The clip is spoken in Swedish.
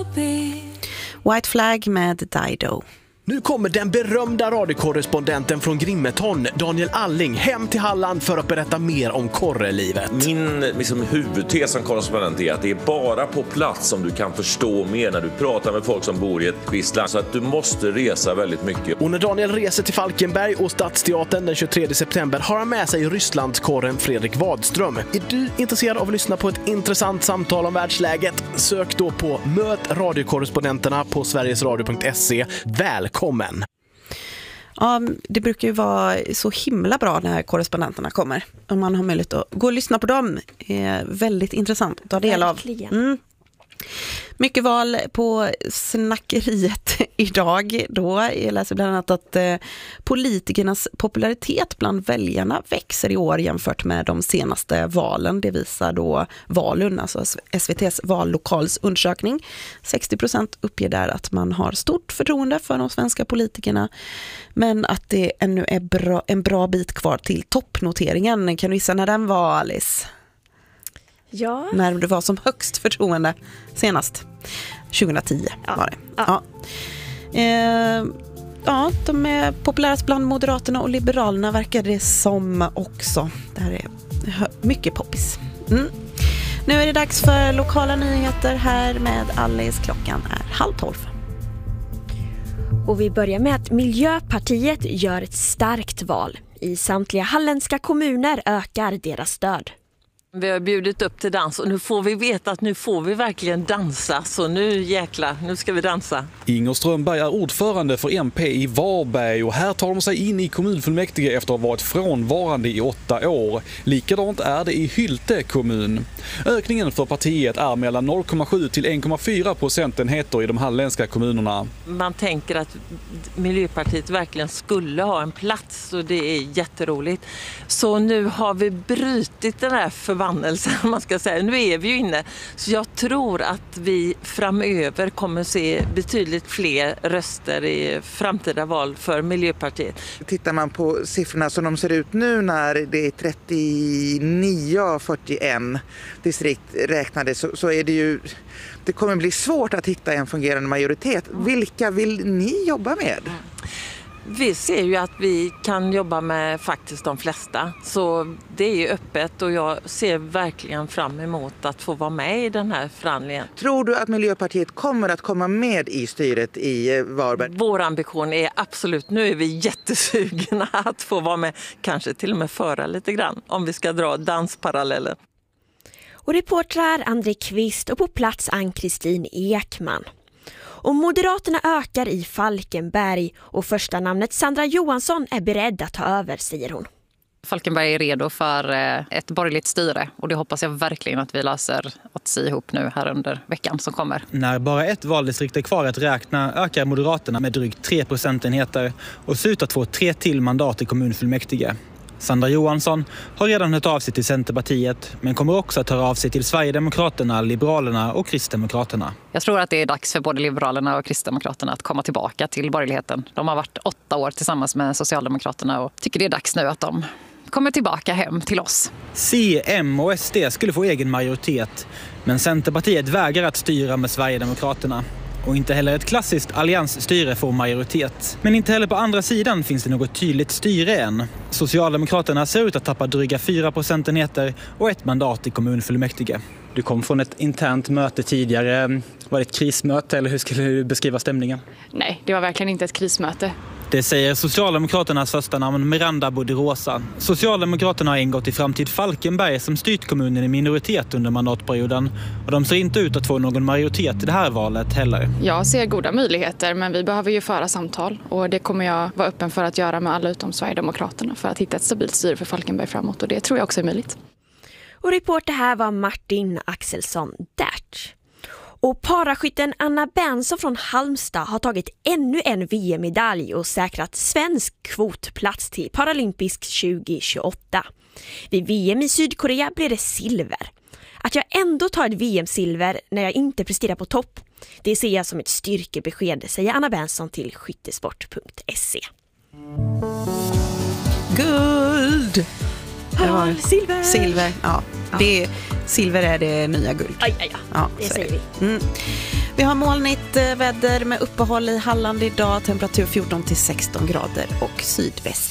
White Flag med Dido. Nu kommer den berömda radiokorrespondenten från Grimeton, Daniel Alling, hem till Halland för att berätta mer om korrelivet. Min huvudtes som korrespondent är att det är bara på plats som du kan förstå mer när du pratar med folk som bor i ett visst land. Så att du måste resa väldigt mycket. Och när Daniel reser till Falkenberg och Stadsteatern den 23 september har han med sig Rysslandskorren Fredrik Wadström. Är du intresserad av att lyssna på ett intressant samtal om världsläget? Sök då på Möt radiokorrespondenterna på sverigesradio.se. Välkommen! Ja, det brukar ju vara så himla bra när korrespondenterna kommer. Om man har möjlighet att gå och lyssna på dem. Det är väldigt intressant att ta del av. Mycket val på snackeriet idag. Då jag läser bland annat att politikernas popularitet bland väljarna växer i år jämfört med de senaste valen. Det visar då Valun, alltså SVT:s vallokalsundersökning. 60% uppger där att man har stort förtroende för de svenska politikerna, men att det ännu är en bra bit kvar till toppnoteringen. Kan du gissa när den var, Alice? Ja. När det var som högst förtroende senast. 2010 var det. Ja, de är populärast bland Moderaterna och Liberalerna verkar det som också. Det här är mycket poppis. Nu är det dags för lokala nyheter här med Alice. Klockan är 11:30. Och vi börjar med att Miljöpartiet gör ett starkt val. I samtliga halländska kommuner ökar deras stöd. Vi har bjudit upp till dans och nu får vi veta att nu får vi verkligen dansa. Så nu ska vi dansa. Inger Strömberg är ordförande för MP i Varberg och här tar de sig in i kommunfullmäktige efter att ha varit frånvarande i 8 år. Likadant är det i Hylte kommun. Ökningen för partiet är mellan 0,7 till 1,4 procentenheter i de halländska kommunerna. Man tänker att Miljöpartiet verkligen skulle ha en plats och det är jätteroligt. Så nu har vi brutit den här förbannelsen, man ska säga. Nu är vi ju inne. Så jag tror att vi framöver kommer se betydligt fler röster i framtida val för Miljöpartiet. Tittar man på siffrorna som de ser ut nu när det är 39 av 41 distrikt räknade så är det ju, det kommer bli svårt att hitta en fungerande majoritet. Vilka vill ni jobba med? Vi ser ju att vi kan jobba med faktiskt de flesta. Så det är ju öppet och jag ser verkligen fram emot att få vara med i den här förhandlingen. Tror du att Miljöpartiet kommer att komma med i styret i Varberg? Vår ambition är absolut, nu är vi jättesugna att få vara med, kanske till och med föra lite grann om vi ska dra dansparallellen. Och reportrar André Kvist och på plats Ann-Kristin Ekman. Och Moderaterna ökar i Falkenberg och första namnet Sandra Johansson är beredd att ta över, säger hon. Falkenberg är redo för ett borgerligt styre och det hoppas jag verkligen att vi löser att se ihop nu här under veckan som kommer. När bara ett valdistrikt är kvar att räkna ökar Moderaterna med drygt 3 procentenheter och ser ut att få 3 till mandat i kommunfullmäktige. Sandra Johansson har redan hört av sig till Centerpartiet men kommer också att höra av sig till Sverigedemokraterna, Liberalerna och Kristdemokraterna. Jag tror att det är dags för både Liberalerna och Kristdemokraterna att komma tillbaka till borgerligheten. De har varit 8 år tillsammans med Socialdemokraterna och tycker det är dags nu att de kommer tillbaka hem till oss. C, M och SD skulle få egen majoritet men Centerpartiet vägrar att styra med Sverigedemokraterna. Och inte heller ett klassiskt alliansstyre får majoritet. Men inte heller på andra sidan finns det något tydligt styre än. Socialdemokraterna ser ut att tappa dryga 4 procentenheter och 1 mandat i kommunfullmäktige. Du kom från ett internt möte tidigare. Var det ett krismöte eller hur skulle du beskriva stämningen? Nej, det var verkligen inte ett krismöte. Det säger Socialdemokraternas första namn Miranda Bodirosa. Socialdemokraterna har ingått i Framtid Falkenberg som styrt kommunen i minoritet under mandatperioden. Och de ser inte ut att få någon majoritet i det här valet heller. Jag ser goda möjligheter men vi behöver ju föra samtal. Och det kommer jag vara öppen för att göra med alla utom Sverigedemokraterna för att hitta ett stabilt styre för Falkenberg framåt. Och det tror jag också är möjligt. Och reporter här var Martin Axelsson Dert. Och paraskytten Anna Benson från Halmstad har tagit ännu en VM-medalj och säkrat svensk kvotplats till Paralympisk 2028. Vid VM i Sydkorea blir det silver. Att jag ändå tar ett VM-silver när jag inte presterar på topp, det ser jag som ett styrkebesked, säger Anna Benson till skyttesport.se. Guld! Silver! Silver, ja. Silver är det nya guld. Ja, det säger vi. Vi har molnigt väder med uppehåll i Halland idag, temperatur 14 till 16 grader och sydväst.